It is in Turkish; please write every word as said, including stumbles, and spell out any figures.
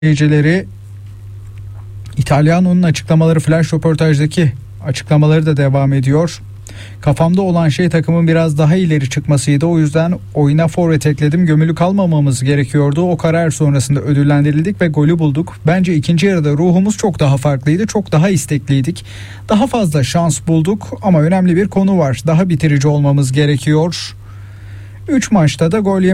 Geceleri İtalyanon'un açıklamaları, flash röportajdaki açıklamaları da devam ediyor. Kafamda olan şey takımın biraz daha ileri çıkmasıydı. O yüzden oyuna forvet ekledim. Gömülü kalmamamız gerekiyordu. O karar sonrasında ödüllendirildik ve golü bulduk. Bence ikinci yarıda ruhumuz çok daha farklıydı. Çok daha istekliydik. Daha fazla şans bulduk ama önemli bir konu var. Daha bitirici olmamız gerekiyor. üç maçta da gol